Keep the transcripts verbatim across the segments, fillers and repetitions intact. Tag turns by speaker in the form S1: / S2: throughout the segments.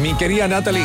S1: Mi querida Natalie,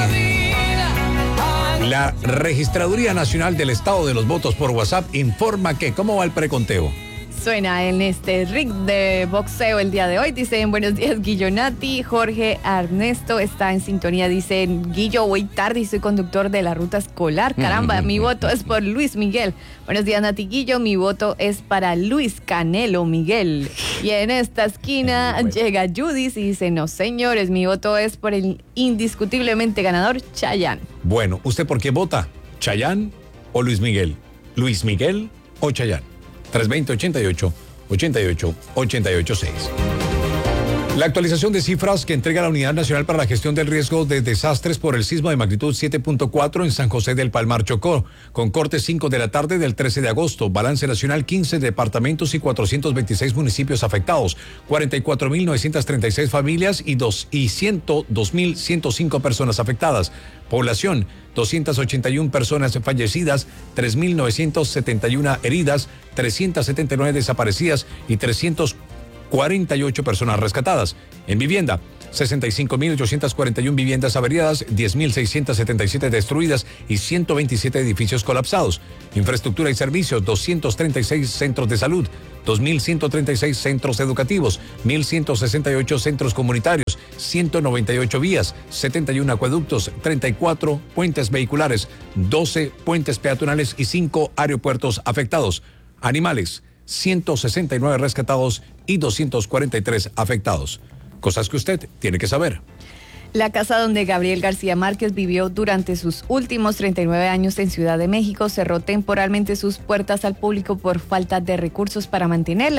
S1: la Registraduría Nacional del Estado de los Votos por WhatsApp informa que, ¿cómo va el preconteo?
S2: Suena en este ring de boxeo el día de hoy. Dicen buenos días Guillo Nati. Jorge Ernesto está en sintonía. Dicen Guillo, voy tarde y soy conductor de la ruta escolar. Caramba, mi voto es por Luis Miguel. Buenos días Nati Guillo, mi voto es para Luis Canelo Miguel. Y en esta esquina bueno. llega Judith y dice, no señores, mi voto es por el indiscutiblemente ganador Chayanne.
S1: Bueno, ¿usted por qué vota? ¿Chayanne o Luis Miguel? ¿Luis Miguel o Chayanne? tres dos cero, ochenta y ocho, ochenta y ocho, ochenta y ocho seis. La actualización de cifras que entrega la Unidad Nacional para la Gestión del Riesgo de Desastres por el sismo de magnitud siete punto cuatro en San José del Palmar, Chocó, con corte cinco de la tarde del trece de agosto. Balance nacional, quince departamentos y cuatrocientos veintiséis municipios afectados, cuarenta y cuatro mil novecientas treinta y seis familias y, dos, y ciento dos mil ciento cinco personas afectadas. Población, doscientas ochenta y una personas fallecidas, tres mil novecientas setenta y una heridas, trescientas setenta y nueve desaparecidas y trescientas cuarenta y ocho personas rescatadas. En vivienda, sesenta y cinco mil ochocientas cuarenta y una viviendas averiadas, diez mil seiscientas setenta y siete destruidas y ciento veintisiete edificios colapsados. Infraestructura y servicios, doscientos treinta y seis centros de salud, dos mil ciento treinta y seis centros educativos, mil ciento sesenta y ocho centros comunitarios, ciento noventa y ocho vías, setenta y uno acueductos, treinta y cuatro puentes vehiculares, doce puentes peatonales y cinco aeropuertos afectados. Animales, ciento sesenta y nueve rescatados y doscientos cuarenta y tres afectados. Cosas que usted tiene que saber.
S2: La casa donde Gabriel García Márquez vivió durante sus últimos treinta y nueve años en Ciudad de México cerró temporalmente sus puertas al público por falta de recursos para mantenerla.